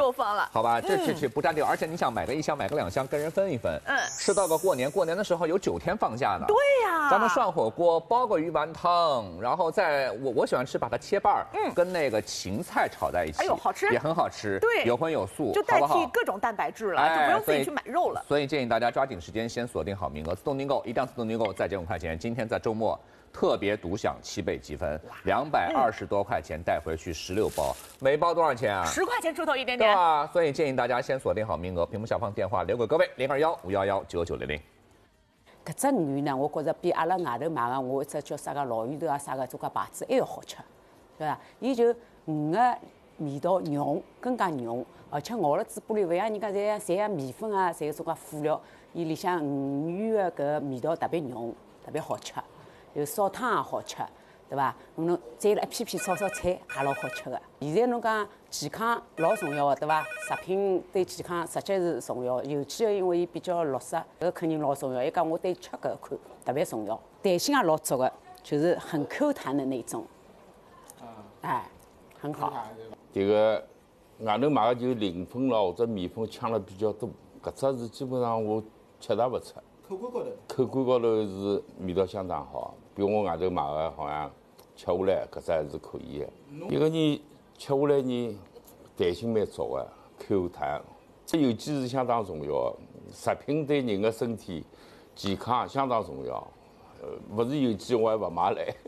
够放了。 好吧，这不占地，而且你想买个1箱，买个2箱，跟人分一分。吃到个过年的时候有9天放假呢。 对呀， 咱们涮火锅，煲个鱼丸汤，然后我喜欢吃，把它切瓣儿，跟那个芹菜炒在一起， 哎呦，好吃， 也很好吃。 对， 有荤有素， 就代替各种蛋白质了，就不用自己去买肉了。 所以建议大家抓紧时间，先锁定好名额，自动订购，一定要自动订购，再减5块钱。今天在周末特别独享7倍积分，220多块钱带回去16包，每包多少钱啊 ？10块钱出头一点点。 对啊，所以建议大家先锁定好名额，屏幕下方电话留给各位021-511-9900。 搿只鱼呢，我觉着比阿拉外头买个我一只叫啥个老鱼头啊啥个做个牌子还要好吃，对伐？伊就鱼个味道浓，更加浓，而且咬了嘴巴里勿像人家侪像米粉啊，侪有种介辅料，伊里向鱼个搿味道特别浓，特别好吃。有烧汤也好吃，对伐？侬蘸了一片片炒菜也老好吃个。现在侬讲健康老重要个，对伐？食品对健康实际是重要，尤其因为伊比较绿色，搿肯定老重要。伊讲我对吃搿一块特别重要，弹性也老足个，就是很 Q 弹的那种。哎，很好。 这个外头买个就磷粉咯或者米粉呛了比较多，搿只是基本上我吃也勿出。口感高头是味道相当好，比我外头买的好像吃下来搿只还是可以的。一个人吃下来呢，弹性蛮足的，口弹。这有机是相当重要的，食品对人的身体健康相当重要。勿是有机我还勿买来。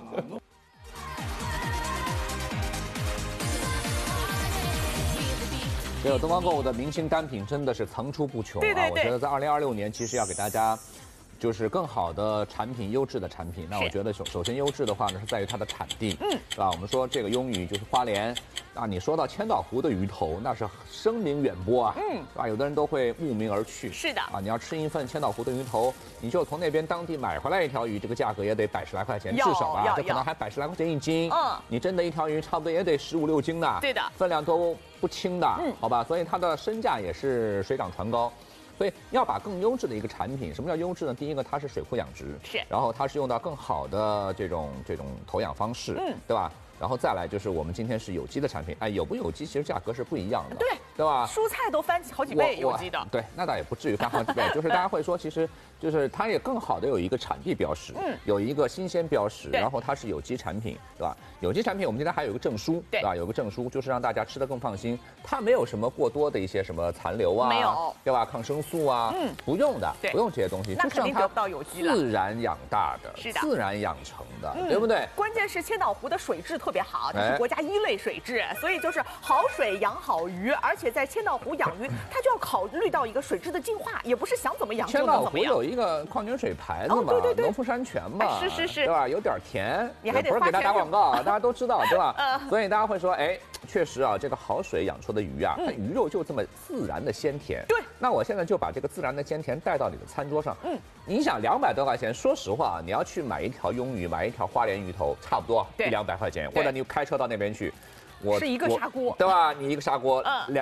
这个东方购物的明星单品真的是层出不穷啊！我觉得在2026年，其实要给大家就是更好的产品、优质的产品。那我觉得首先优质的话呢，是在于它的产地，是吧？我们说这个闈鱼就是花莲，啊，你说到千岛湖的鱼头，那是声名远播啊，是吧？有的人都会慕名而去。 是的， 啊，你要吃一份千岛湖的鱼头，你就从那边当地买回来一条鱼，这个价格也得100来块钱，至少吧，这可能还100来块钱1斤。你真的一条鱼差不多也得15、16斤的， 对的， 分量都不轻的，好吧？所以它的身价也是水涨船高。所以要把更优质的一个产品，什么叫优质呢？第一个，它是水库养殖，然后它是用到更好的这种投养方式，对吧？然后再来就是我们今天是有机的产品，哎，有不有机其实价格是不一样的，对吧？ 蔬菜都翻好几倍，有机的， 对，那倒也不至于翻好几倍，就是大家会说，其实就是它也更好的有一个产地标识，有一个新鲜标识，然后它是有机产品，对吧？有机产品我们今天还有一个证书，对吧？有个证书就是让大家吃得更放心，它没有什么过多的一些什么残留啊， 没有， 对吧？抗生素啊，不用的，不用这些东西， 那肯定得不到有机了， 自然养大的， 是的， 自然养成的，对不对？ 关键是千岛湖的水质特别好，它是国家1类水质，所以就是好水养好鱼，而且在千岛湖养鱼，它就要考虑到一个水质的净化，也不是想怎么养就能怎么养。 千岛湖有一个矿泉水牌子嘛，农夫山泉嘛， 是， 对吧？有点甜， 你还得不是给大家打广告，大家都知道，对吧？所以大家会说，哎，确实啊，这个好水养出的鱼啊，它鱼肉就这么自然的鲜甜。对，那我现在就把这个自然的鲜甜带到你的餐桌上。你想200多块钱，说实话，你要去买一条闈鱼，买一条花莲鱼头，差不多100-200块钱，或者你开车到那边去。 是一个砂锅， 对吧？你一个砂锅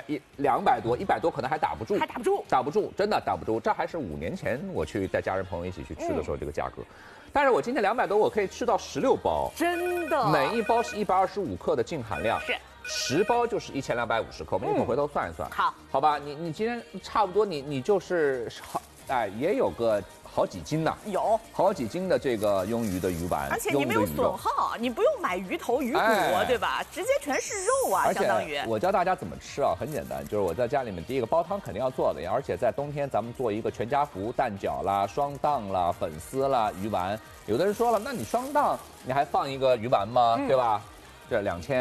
，200多、100多可能还打不住，真的打不住。这还是5年前我去带家人朋友一起去吃的时候这个价格，但是我今天200多，我可以吃到16包， 真的， 每一包是125克的净含量， 是 10包就是1250克，我们一会儿回头算一算，好吧？你今天差不多你就是哎也有个好几斤呐， 有好几斤的这个闈鱼的鱼丸， 而且你没有损耗，你不用买鱼头、鱼骨，对吧？直接全是肉啊，相当于。 我教大家怎么吃啊，很简单，就是我在家里面第一个煲汤肯定要做的，而且在冬天咱们做一个全家福，蛋饺啦、双档啦、粉丝啦、鱼丸。有的人说了，那你双档你还放一个鱼丸吗？对吧？这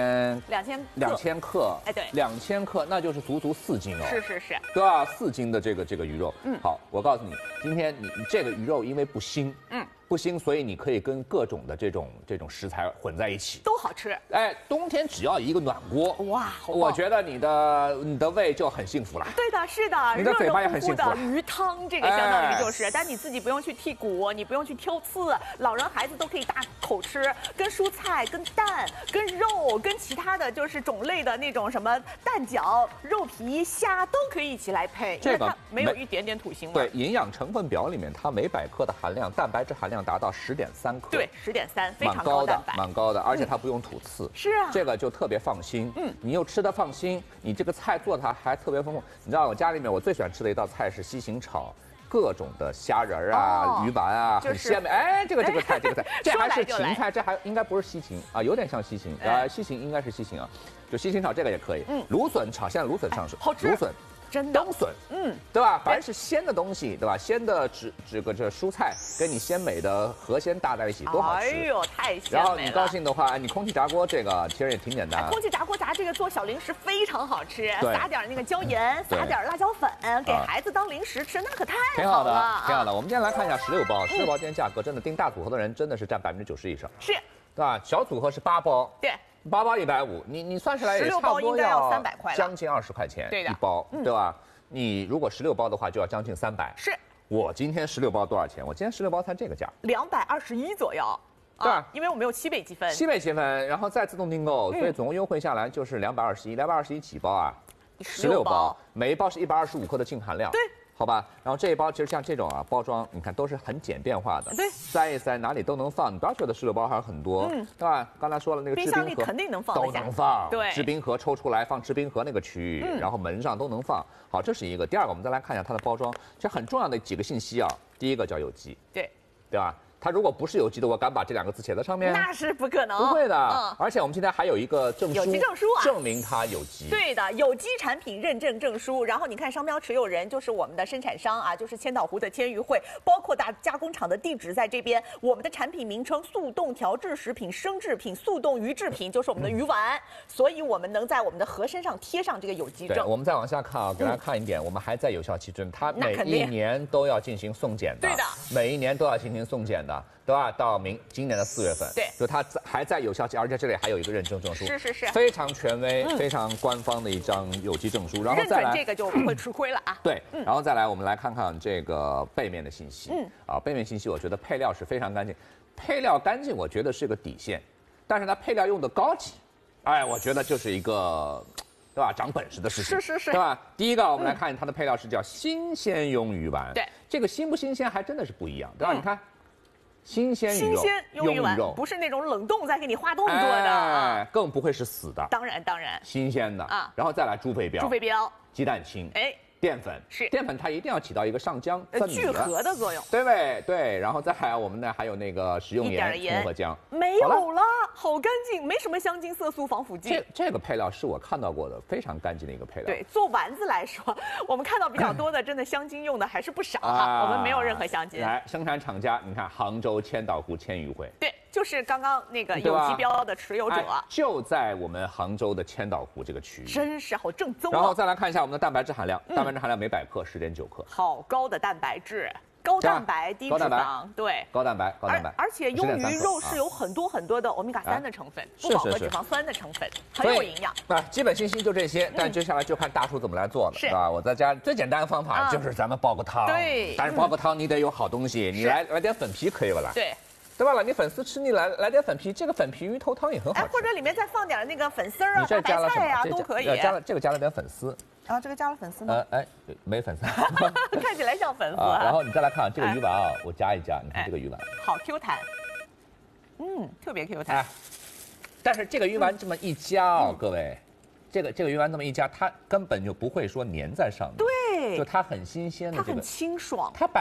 2000克， 哎对 ，2000克那就是足足4斤哦， 是， 对吧？4斤的这个鱼肉，好，我告诉你，今天你这个鱼肉因为不腥，不腥，所以你可以跟各种的这种食材混在一起， 都好吃。 哎，冬天只要一个暖锅， 哇， 我觉得你的胃就很幸福了。 对的，是的， 你的嘴巴也很幸福。 鱼汤这个相当于就是，但你自己不用去剔骨，你不用去挑刺，老人孩子都可以大口吃，跟蔬菜、跟蛋、跟肉、跟其他的就是种类的那种什么蛋饺、肉皮、虾都可以一起来配，这个没有一点点土腥味。 对，营养成分表里面它每100克的含量蛋白质含量量达到10.3克， 对，10.3，非常高蛋白， 蛮高的，而且它不用吐刺， 是啊， 这个就特别放心，你又吃得放心，你这个菜做它还特别丰富。你知道我家里面我最喜欢吃的一道菜是西芹炒各种的虾仁啊、鱼丸啊，很鲜美。哎，这个菜，这还是芹菜，这还应该不是西芹啊，有点像西芹啊，西芹应该是西芹啊，就西芹炒这个也可以。芦笋炒，现在芦笋上市， 好吃， 芦笋。 真的冬笋，对吧？凡是鲜的东西，对吧？鲜的这蔬菜跟你鲜美的河鲜搭在一起，多好吃！ 哎呦，太鲜美了。 然后你高兴的话，你空气炸锅这个其实也挺简单。 空气炸锅炸这个做小零食非常好吃，撒点那个椒盐，撒点辣椒粉，给孩子当零食吃，那可太好了。 挺好的。我们今天来看一下16包，16包今天价格真的订大组合的人真的是占90%以上， 是， 对吧？小组合是8包， 对。 8包150，你算下来也差不多要300块， 将近20块钱一包，对吧？你如果16包的话，就要将近300。 是， 我今天16包多少钱？我今天16包才这个价 ，221左右。 对， 因为我们有7倍积分 ，7倍积分，然后再自动订购，所以总共优惠下来就是221几包啊，16包，每一包是125克的净含量。 对。 好吧，然后这一包其实像这种啊包装，你看都是很简便化的， 对， 塞一塞哪里都能放，你不要觉得16包还是很多，对吧？刚才说了那个制冰盒， 冰箱里肯定能放， 都能放， 对， 制冰盒抽出来放制冰盒那个区域，然后门上都能放。好，这是一个。第二个，我们再来看一下它的包装，其实很重要的几个信息啊，第一个叫有机， 对吧？它如果不是有机的，我敢把这2个字写在上面？ 那是不可能， 不会的。而且我们今天还有一个证书， 有机证书啊， 证明它有机。 对的，有机产品认证证书。然后你看商标持有人就是我们的生产商啊，就是千岛湖的千鱼会，包括大加工厂的地址在这边。我们的产品名称速冻调制食品、生制品、速冻鱼制品，就是我们的鱼丸。所以我们能在我们的盒身上贴上这个有机证。 我们再往下看啊，给大家看一点，我们还在有效期中，它每一年都要进行送检的， 对的， 每一年都要进行送检的。对吧？到今年的4月份， 对， 就它还在有效期，而且这里还有一个认证证书， 是， 非常权威、非常官方的一张有机证书。然后再来这个就不会吃亏了啊。 对，然后再来我们来看看这个背面的信息。背面信息我觉得配料是非常干净，配料干净我觉得是个底线，但是它配料用的高级，我觉得就是一个。对吧？长本事的事情是， 对吧？第一个，我们来看它的配料是叫新鲜鳙鱼丸。 对， 这个新不新鲜还真的是不一样，对吧？你看。新鲜鳙鱼丸不是那种冷冻再给你化冻做的， 更不会是死的， 当然， 新鲜的啊。然后再来猪肺膘，鸡蛋清，淀粉是淀粉，它一定要起到一个上浆分离聚合的作用， 对不对？对，然后再来我们呢还有那个食用盐、葱和姜， 没有了，好干净，没什么香精、色素、防腐剂。 这个配料是我看到过的非常干净的一个配料。 对，做丸子来说，我们看到比较多的，真的香精用的还是不少哈，我们没有任何香精。 来，生产厂家，你看杭州千岛湖千鱼会， 对。就是刚刚那个有机标的持有者， 就在我们杭州的千岛湖这个区域， 真是好正宗。 然后再来看一下我们的蛋白质含量，蛋白质含量每100克10.9克， 好高的蛋白质，高蛋白低脂肪，对， 高蛋白。 而且鳙鱼肉是有很多的欧米伽3的成分，不饱和脂肪酸的成分，很有营养。 基本信息就这些，但接下来就看大厨怎么来做了，是吧？我在家最简单的方法就是咱们煲个汤， 对， 但是煲个汤你得有好东西，你来点粉皮可以不啦？ 对。 对吧？你粉丝吃腻来点粉皮，这个粉皮鱼头汤也很好吃。 或者里面再放点那个粉丝啊、大白菜啊，都可以。 加了点粉丝。 然后这个加了粉丝吗？ 没粉丝。 看起来像粉丝。 然后你再来看这个鱼丸啊，我夹一夹，你看这个鱼丸， 好 Q 弹，特别 Q 弹。 但是这个鱼丸这么一夹各位。这个鱼丸这么一夹，它根本就不会说粘在上面， 对， 就它很新鲜的， 它很清爽， 它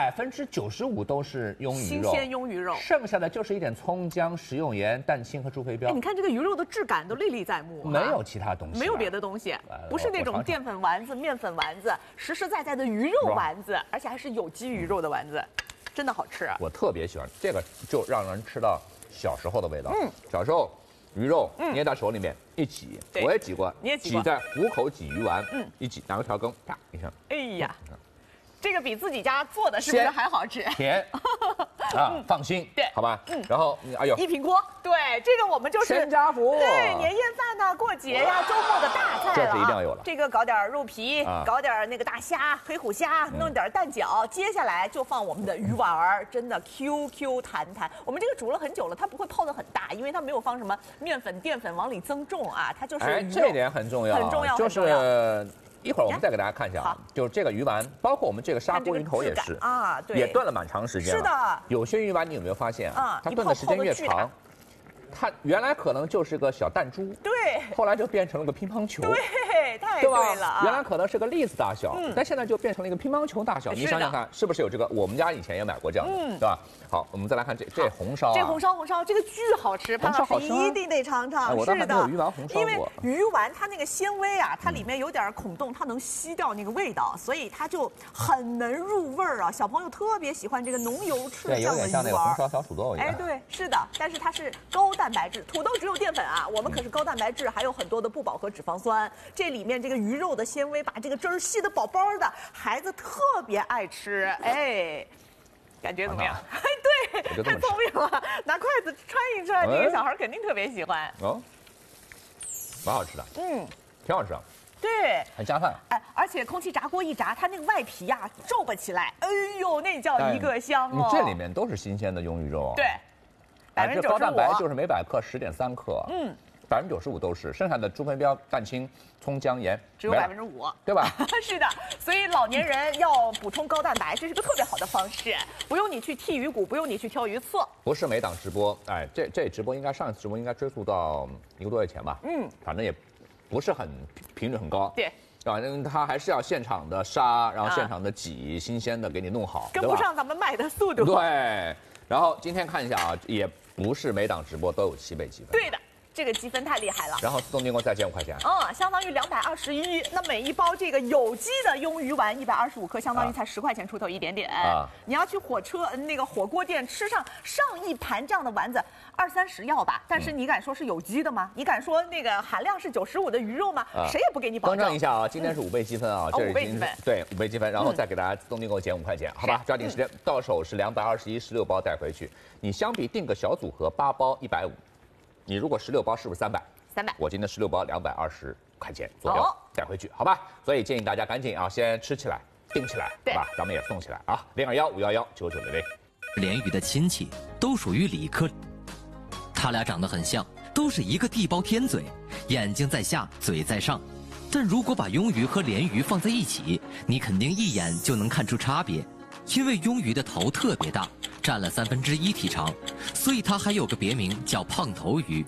95%都是鳙鱼肉， 新鲜鳙鱼肉， 剩下的就是一点葱姜、食用盐、蛋清和猪肺膘。 你看这个鱼肉的质感都历历在目， 没有其他东西， 没有别的东西，不是那种淀粉丸子、面粉丸子，实实在在的鱼肉丸子，而且还是有机鱼肉的丸子，真的好吃。 我特别喜欢这个，就让人吃到小时候的味道。小时候。鱼肉捏到手里面一挤，我也挤过， 你也挤过， 挤在虎口挤鱼丸，一挤拿个调羹，啪一下， 哎呀，这个比自己家做的是不是还好吃？ 甜放心， 对， 好吧。然后一品锅，对，这个我们就是全家福， 对，年夜饭呐、过节呀、周末的大菜了， 这是一定要有了。 这个搞点肉皮，搞点那个大虾、黑虎虾，弄点蛋饺，接下来就放我们的鱼丸儿，真的 QQ 弹弹。我们这个煮了很久了，它不会泡得很大，因为它没有放什么面粉、淀粉往里增重啊，它就是鱼肉。 这点很重要， 很重要， 就是一会儿我们再给大家看一下啊，就是这个鱼丸，包括我们这个砂锅鱼头也是啊，对， 也炖了蛮长时间了。 是的， 有些鱼丸你有没有发现啊？它炖的时间越长，它原来可能就是个小弹珠， 对， 后来就变成了个乒乓球， 对，太对了啊。 原来可能是个栗子大小，但现在就变成了一个乒乓球大小。你想想看，是不是有这个？我们家以前也买过这样的，对吧？好，我们再来看这红烧， 这红烧这个巨好吃，潘老师一定得尝尝。 我倒还没有鱼丸红烧过， 因为鱼丸它那个纤维啊，它里面有点孔洞，它能吸掉那个味道，所以它就很能入味儿啊。小朋友特别喜欢这个浓油赤酱的鱼丸， 有点像那个红烧小土豆一样。 哎，对，是的，但是它是高蛋白质，土豆只有淀粉啊，我们可是高蛋白质，还有很多的不饱和脂肪酸。这里面这个鱼肉的纤维把这个汁儿吸得饱饱的，孩子特别爱吃，哎。感觉怎么样？哎，对，太聪明了，拿筷子穿一穿，这个小孩肯定特别喜欢。哦， 蛮好吃的，挺好吃的。 对， 很下饭。 哎，而且空气炸锅一炸，它那个外皮呀皱巴起来，哎呦，那叫一个香哦。 这里面都是新鲜的雍鱼肉。 对，95%。 这高蛋白就是每百克10.3克。95%都是，剩下的猪苓标、蛋清、葱姜盐只有5%， 对吧？ 是的，所以老年人要补充高蛋白，这是个特别好的方式，不用你去剔鱼骨，不用你去挑鱼刺。不是每档直播，哎，这直播上一次直播应该追溯到1个多月前吧？反正也不是很频率很高。 对。 反正他还是要现场的杀，然后现场的挤，新鲜的给你弄好， 跟不上咱们卖的速度。 对。然后今天看一下啊，也不是每档直播都有7倍积分。 对的。这个积分太厉害了， 然后自动订购再减5块钱， 相当于221。那每一包这个有机的雍鱼丸125克，相当于才10块钱出头一点点。你要去那个火锅店吃上一盘这样的丸子，20-30要吧？但是你敢说是有机的吗？你敢说那个含量是95的鱼肉吗？谁也不给你保证。 更正一下啊，今天是5倍积分啊， 这是5倍积分， 对，5倍积分，然后再给大家自动订购减5块钱，好吧？抓紧时间，到手是221，16包带回去。你相比订个小组合8包150。你如果16包是不是300？我今天16包220块钱左右带回去，好吧？所以建议大家赶紧啊，先吃起来，订起来，好吧？咱们也送起来啊！0215119900。 鲢鱼的亲戚都属于鲤科，他俩长得很像，都是一个地包天嘴，眼睛在下，嘴在上。但如果把雍鱼和鲢鱼放在一起，你肯定一眼就能看出差别。因为雍鱼的头特别大，占了1/3体长，所以它还有个别名叫胖头鱼。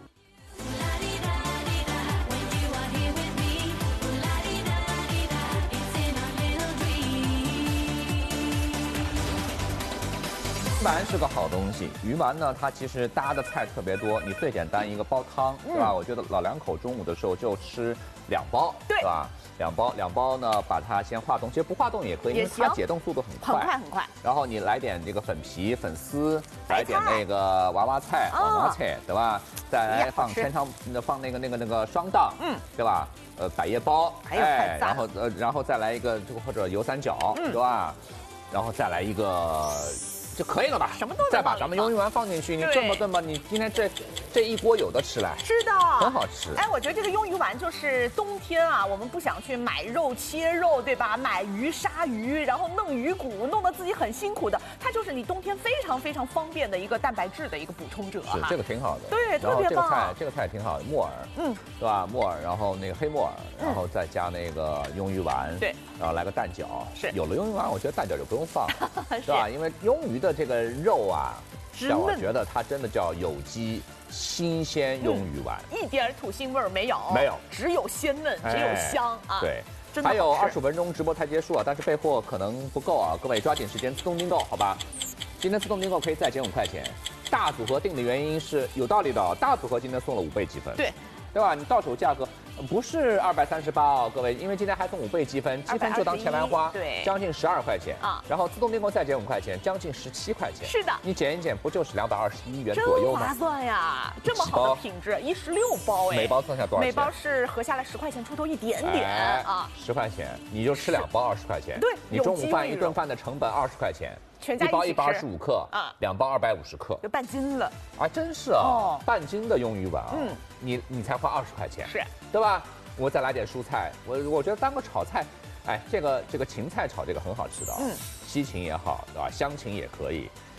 鱼丸是个好东西，鱼丸呢，它其实搭的菜特别多，你最简单一个煲汤，是吧？我觉得老两口中午的时候就吃2包， 对吧？2包呢，把它先化冻，其实不化冻也可以，因为它解冻速度很快。然后你来点这个粉皮、粉丝，来点那个娃娃菜、对吧？再来放放那个双档，对吧？百叶包， 还有很赞。 然后再来一个或者油三角，对吧？然后再来一个。就可以了吧？ 什么都再把咱们雍鱼丸放进去，你这么炖吧，你今天这一锅有的吃来。 是的， 很好吃。 哎，我觉得这个雍鱼丸就是冬天啊，我们不想去买肉切肉，对吧？买鱼杀鱼，然后弄鱼骨，弄得自己很辛苦的，它就是你冬天非常非常方便的一个蛋白质的一个补充者。 是这个挺好的， 对，特别棒。 这个菜挺好的，木耳，对吧？木耳，然后那个黑木耳，然后再加那个雍鱼丸， 对， 然后来个蛋饺。 是， 有了雍鱼丸，我觉得蛋饺就不用放了，对吧？因为雍鱼的这个肉啊，让我觉得它真的叫有机新鲜雍鱼丸， 一点土腥味没有，只有鲜嫩，只有香啊。 对，还有25分钟直播才结束啊，但是备货可能不够啊，各位抓紧时间自动订购，好吧？今天自动订购可以再减5块钱，大组合订的原因是有道理的，大组合今天送了5倍积分，对吧？你到手价格不是238哦，各位，因为今天还送5倍积分，积分就当钱来花， 对， 将近12块钱啊。然后自动订购再减5块钱，将近17块钱。 是的， 你减一减，不就是221元左右吗？ 真划算呀！这么好的品质，16包哎， 每包剩下多少钱？ 每包是合下来10块钱出头一点点啊 ，10块钱你就吃2包20块钱， 对， 你中午饭一顿饭的成本20块钱。 一包125克啊，2包250克， 就半斤了啊！真是啊，半斤的雍鱼丸啊，你才花20块钱， 是， 对吧？我再来点蔬菜，我觉得当个炒菜，哎，这个芹菜炒这个很好吃的，西芹也好，对吧？香芹也可以，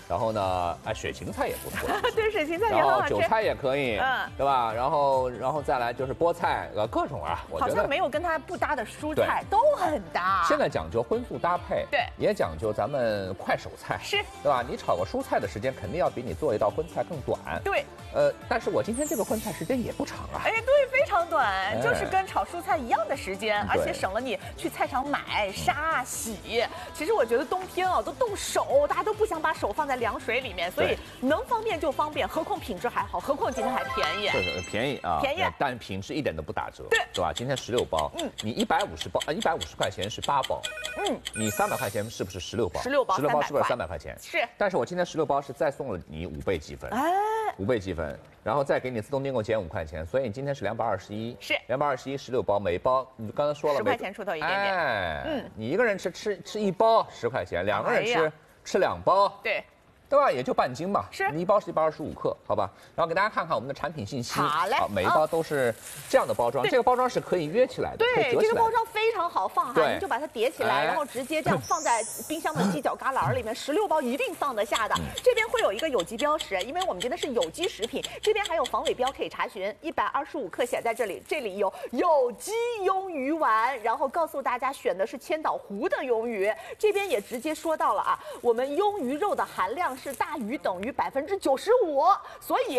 然后呢，哎，水芹菜也不错， 对，水芹菜也然很好吃。 后韭菜也可以，对吧？然后再来就是菠菜，各种啊，我觉得好像没有跟它不搭的蔬菜，都很搭。 现在讲究荤素搭配， 对， 也讲究咱们快手菜， 是， 对吧？你炒个蔬菜的时间肯定要比你做一道荤菜更短， 对。 但是我今天这个荤菜时间也不长啊， 哎，对，非常短，就是跟炒蔬菜一样的时间，而且省了你去菜场买、杀、洗。其实我觉得冬天啊，都动手，大家都不想把手放在凉水里面，所以能方便就方便，何况品质还好，何况今天还便宜。 对，便宜啊， 便宜， 但品质一点都不打折， 对吧？今天16包，你150块钱是8包，你300块钱是不是16包 ？16包是不是300块钱？ 是。 但是我今天16包是再送了你5倍积分，哎，5倍积分，然后再给你自动订购减5块钱，所以你今天是221， 是 221 16包，每包你刚才说了 10块钱出头一点点， 哎，你一个人吃1包10块钱，2个人吃2包，对吧？也就半斤嘛， 是， 你一包是125克，好吧？然后给大家看看我们的产品信息， 好嘞， 每一包都是这样的包装，这个包装是可以约起来的， 对，这个包装非常好放哈，您就把它叠起来，然后直接这样放在冰箱的犄角旮旯里面，16包一定放得下的。这边会有一个有机标识，因为我们觉得是有机食品，这边还有防伪标可以查询，125克写在这里，这里有有机鳙鱼丸，然后告诉大家选的是千岛湖的鳙鱼，这边也直接说到了啊，我们鳙鱼肉的含量是大于等于95%，所以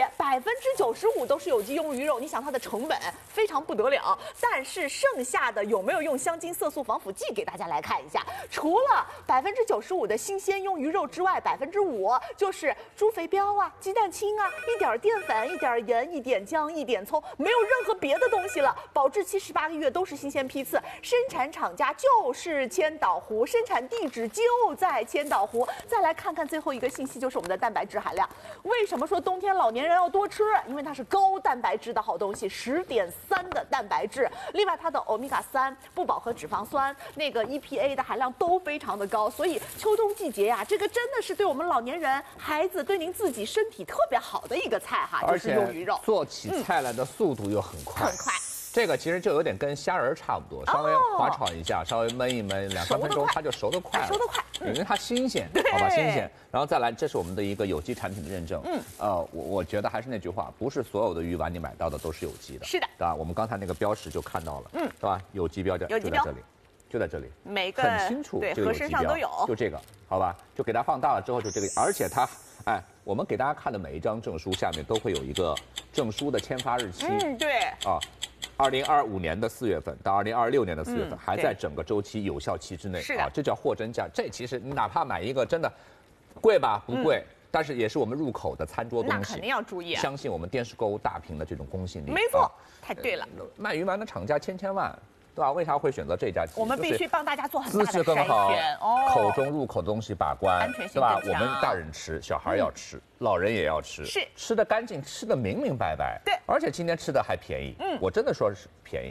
95%都是有机鳙鱼肉，你想它的成本非常不得了。但是剩下的有没有用香精、色素、防腐剂？给大家来看一下，除了95%的新鲜鳙鱼肉之外，5%就是猪肥膘啊、鸡蛋清啊、一点淀粉、一点盐、一点姜、一点葱，没有任何别的东西了。保质期18个月，都是新鲜批次，生产厂家就是千岛湖，生产地址就在千岛湖。再来看看最后一个信息，就是我们的蛋白质含量。为什么说冬天老年人要多吃？因为它是高蛋白质的好东西，10.3的蛋白质。另外，它的欧米伽3、不饱和脂肪酸、那个 EPA 的含量都非常的高，所以秋冬季节呀，这个真的是对我们老年人、孩子，对您自己身体特别好的一个菜哈，就是鳙鱼肉。 做起菜来的速度又很快， 很快。 这个其实就有点跟虾仁差不多，稍微滑炒一下，稍微焖一焖，2-3分钟它就熟得快了。 熟得快， 因为它新鲜，好吧，新鲜。然后再来，这是我们的一个有机产品的认证。我觉得还是那句话，不是所有的鱼丸你买到的都是有机的。 是的， 对吧？我们刚才那个标识就看到了，对吧？有机标就在这里，就在这里， 每个很清楚， 对，盒身上都有， 就这个，好吧？就给它放大了之后就这个，而且它，哎，我们给大家看的每一张证书下面都会有一个证书的签发日期。 对。 啊。2025年的4月份到2026年的4月份，还在整个周期有效期之内啊，这叫货真价。这其实你哪怕买一个真的贵吧，不贵，但是也是我们入口的餐桌东西， 那肯定要注意。 相信我们电视购物大屏的这种公信力。 没错，太对了。 卖鱼丸的厂家千万。对吧？为啥会选择这家？ 我们必须帮大家做很大的资质更好，口中入口的东西把关， 安全性对吧？我们大人吃，小孩要吃，老人也要吃， 是吃得干净，吃得明明白白。 对， 而且今天吃的还便宜，我真的说是便宜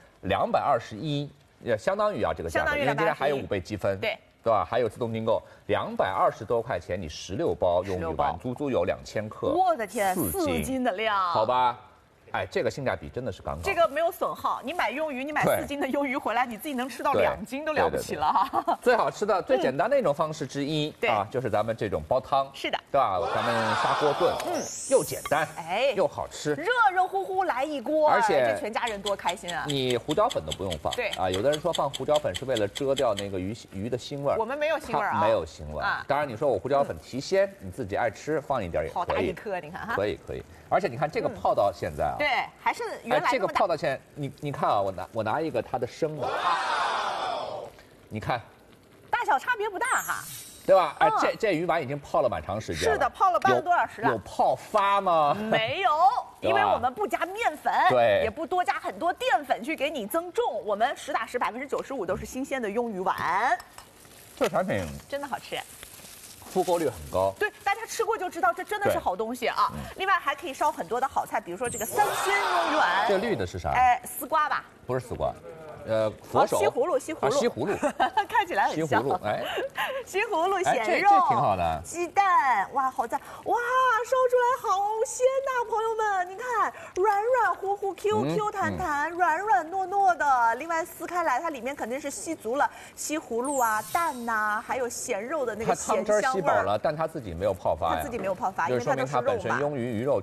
，221，也相当于啊这个价格，因为今天还有5倍积分，对吧？还有自动订购，220多块钱，你16包鳙鱼丸，足足有2000克， 我的天，4斤的量， 好吧？哎，这个性价比真的是刚刚。 这个没有损耗，你买鳙鱼，你买4斤的鳙鱼回来，你自己能吃到2斤都了不起了哈。 最好吃的、最简单的一种方式之一啊，就是咱们这种煲汤。 是的， 对吧？咱们砂锅炖，又简单，又好吃， 热热乎乎来一锅， 而且这全家人多开心啊！ 你胡椒粉都不用放， 对啊，有的人说放胡椒粉是为了遮掉那个鱼的腥味儿， 我们没有腥味啊， 没有腥味儿。当然你说我胡椒粉提鲜，你自己爱吃放一点也可以， 好大一颗，你看哈， 可以。而且你看这个泡到现在啊， 对，还是原来这个泡到现在，你看啊，我拿一个它的生的，你看， 大小差别不大哈， 对吧？哎，这鱼丸已经泡了蛮长时间了， 是的，泡了半个多小时了。 有泡发吗？ 没有，因为我们不加面粉， 对， 也不多加很多淀粉去给你增重，我们实打实95%都是新鲜的鳙鱼丸。 这个产品真的好吃。 复购率很高， 对，大家吃过就知道这真的是好东西啊。另外还可以烧很多的好菜，比如说这个3鲜鳙鱼丸。 这绿的是啥？ 丝瓜吧？ 不是丝瓜， 佛手。 西葫芦，西葫芦， 西葫芦， 看起来很像。 西葫芦，哎， 西葫芦咸肉， 这挺好的。 鸡蛋，哇，好赞！哇，烧出来好鲜呐，朋友们，你看，软软乎乎、Q Q 弹弹、软软糯糯的。另外撕开来，它里面肯定是吸足了西葫芦啊、蛋呐，还有咸肉的那个咸香味。 它汤汁吸饱了，但它自己没有泡发呀。 它自己没有泡发，因为它都是肉嘛。本身庸鱼鱼肉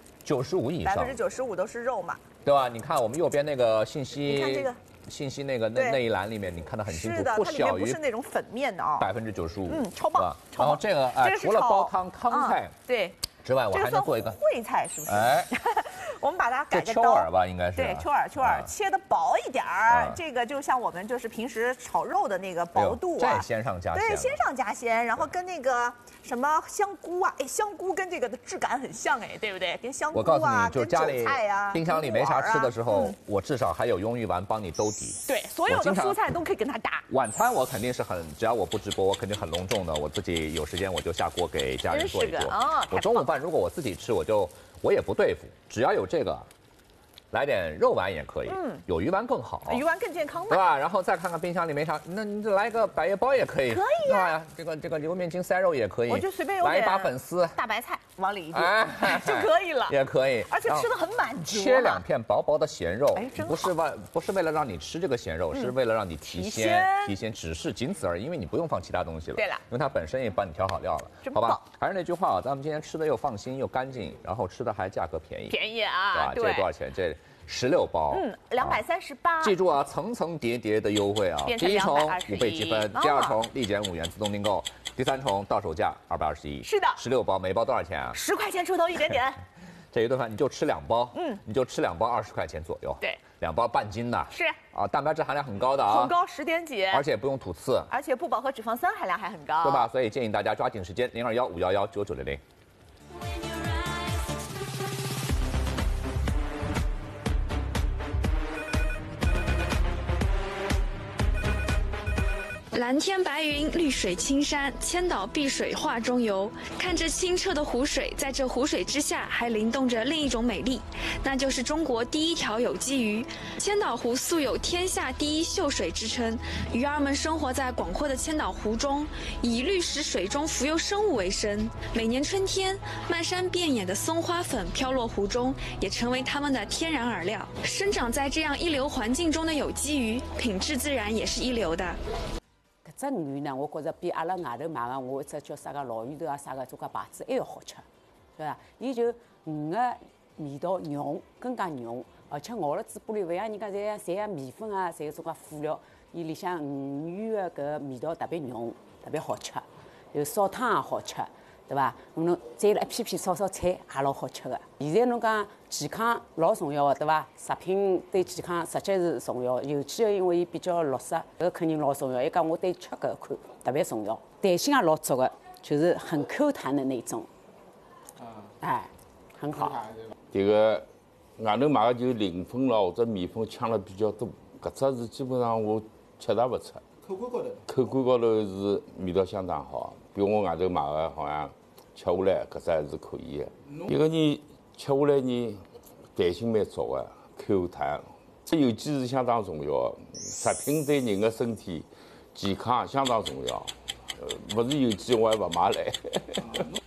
95%以上 ，95%都是肉嘛。 对吧？你看我们右边那个信息， 你看这个信息那一栏里面，你看得很清楚， 不小于不是那种粉面的啊 ，95%， 超棒。 然后这个除了煲汤菜对之外，我还能做一个烩菜，是不是？ 哎， 我们把它改个刀，秋耳吧，应该是。 对，秋耳切的薄一点儿，这个就像我们就是平时炒肉的那个薄度啊。 这鲜上加鲜。 对，鲜上加鲜，然后跟那个什么香菇啊，哎，香菇跟这个的质感很像，哎，对不对？跟香菇啊， 我告诉你，就家里冰箱里没啥吃的时候，我至少还有庸鱼丸帮你兜底。 对，所有的蔬菜都可以跟它搭。 晚餐我肯定是只要我不直播，我肯定很隆重的，我自己有时间我就下锅给家人做一做。我中午饭如果我自己吃，我也不对付，只要有这个，来点肉丸也可以，有鱼丸更好， 鱼丸更健康嘛， 对吧？然后再看看冰箱里没啥，那你就来个百叶包也可以， 可以呀。 这个牛面筋塞肉也可以， 我就随便有来一把粉丝、 大白菜往里一丢就可以了， 也可以， 而且吃的很满足。 切2片薄薄的咸肉， 不是为了让你吃这个咸肉，是为了让你提鲜，只是仅此而已，因为你不用放其他东西了。 对了， 因为它本身也帮你调好料了，好吧？还是那句话啊，咱们今天吃的又放心又干净，然后吃的还价格便宜， 便宜啊， 对吧？这多少钱？这16包 ，238。 记住啊，层层叠叠的优惠啊！第一重5倍积分，第2重立减5元自动订购，第3重到手价221。 是的 ，16包，每包多少钱啊 ？10块钱出头一点点。 这一顿饭你就吃2包，你就吃2包20块钱左右。 对 ，2包半斤的。 是啊，蛋白质含量很高的啊， 很高10点几， 而且不用吐刺， 而且不饱和脂肪酸含量还很高， 对吧？所以建议大家抓紧时间，021-511-9900。 蓝天白云，绿水青山，千岛碧水画中游。看着清澈的湖水，在这湖水之下还灵动着另一种美丽，那就是中国第一条有机鱼。千岛湖素有天下第一秀水之称，鱼儿们生活在广阔的千岛湖中，以滤食水中浮游生物为生。每年春天，漫山遍野的松花粉飘落湖中，也成为它们的天然饵料。生长在这样一流环境中的有机鱼，品质自然也是一流的。 这鱼呢，我觉着比阿拉外头买个我一只叫啥个老鱼头啊啥个做个牌子还要好吃，对伐？伊就鱼个味道浓，更加浓，而且熬了嘴巴里勿像人家侪像面粉啊，侪做个辅料，伊里向鱼个搿味道特别浓，特别好吃，有烧汤也好吃，对伐？侬再来一片片烧菜也老好吃个。现在侬讲健康老重要个，对伐？食品对健康实际是重要，尤其因为伊比较绿色，搿肯定老重要。还讲我对吃搿块特别重要，弹性也老足个，就是很 Q 弹的那种。哎，很好。 这个外头买个就磷粉咯或者面粉呛了比较多，搿只是基本上我吃也勿出。口感高头是味道相当好，比我外头买个好像吃下来搿只还是可以的。一个人吃下来呢，弹性蛮足的，口弹。这有机是相当重要的，食品对人的身体健康相当重要。勿是有机我还勿买来。